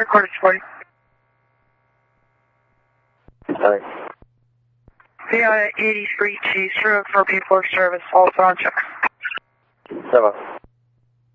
Recorded for you. Sorry. PI 83G, through for people service, all sound checks. 7.